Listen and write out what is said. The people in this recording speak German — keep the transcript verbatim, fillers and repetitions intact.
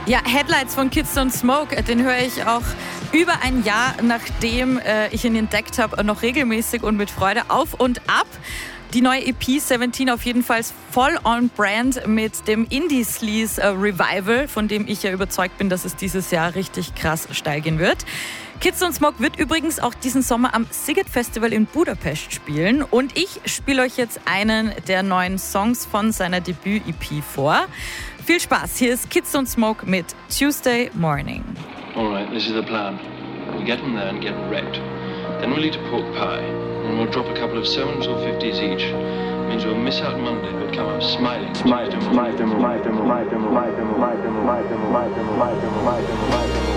Ja, Headlights von Kids Don't Smoke, den höre ich auch über ein Jahr, nachdem äh, ich ihn entdeckt habe, noch regelmäßig und mit Freude auf und ab. Die neue E P siebzehn auf jeden Fall voll on brand mit dem Indie-Sleaze äh, Revival, von dem ich ja überzeugt bin, dass es dieses Jahr richtig krass steil gehen wird. Kids Don't Smoke wird übrigens auch diesen Sommer am Sziget Festival in Budapest spielen. Und ich spiele euch jetzt einen der neuen Songs von seiner Debüt-E P vor. Viel Spaß, hier ist Kids Don't Smoke mit Tuesday Morning. Alright, this is the plan. We get them there and get wrecked. Then we'll eat a pork pie. And we'll drop a couple of sevens or fifties each. Means we'll miss out Monday but come up smiling. Smiling, smiling, smiling, smiling, smiling, smiling, smiling, smiling, smiling, smiling, smiling, smiling, smiling.